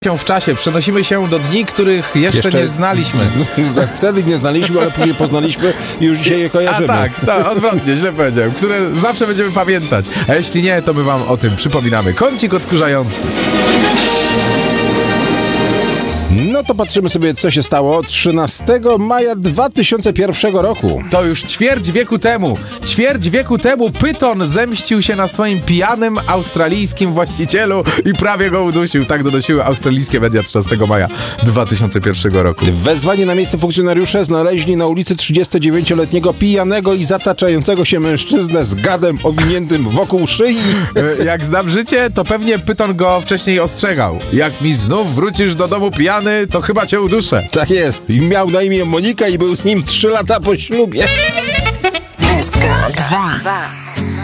W czasie przenosimy się do dni, których jeszcze nie znaliśmy. Wtedy nie znaliśmy, ale później poznaliśmy i już dzisiaj je kojarzymy. A tak, odwrotnie, źle powiedziałem. Które zawsze będziemy pamiętać. A jeśli nie, to my wam o tym przypominamy. Kącik odkurzający. No to patrzymy sobie, co się stało 13 maja 2001 roku. To już ćwierć wieku temu. Ćwierć wieku temu Pyton zemścił się na swoim pijanym australijskim właścicielu i prawie go udusił. Tak donosiły australijskie media 13 maja 2001 roku. Wezwanie na miejsce funkcjonariusze znaleźli na ulicy 39-letniego pijanego i zataczającego się mężczyznę z gadem owiniętym wokół szyi. Jak znam życie, to pewnie Pyton go wcześniej ostrzegał. Jak mi znów wrócisz do domu pijany, to chyba cię uduszę. Tak jest. I miał na imię Monika i był z nim 3 lata po ślubie. SK2